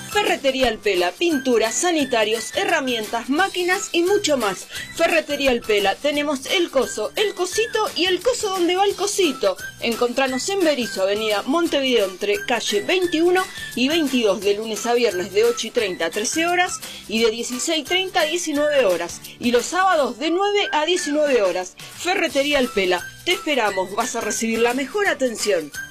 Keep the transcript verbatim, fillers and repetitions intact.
Ferretería Alpela, pinturas, sanitarios, herramientas, máquinas y mucho más. Ferretería Alpela, tenemos el coso, el cosito y el coso donde va el cosito. Encontranos en Berisso, avenida Montevideo, entre calle veintiuno y veintidós, de lunes a viernes de ocho y treinta a trece horas y de dieciséis y treinta a diecinueve horas. Y los sábados de nueve a diecinueve horas. Ferretería Alpela, te esperamos, vas a recibir la mejor atención.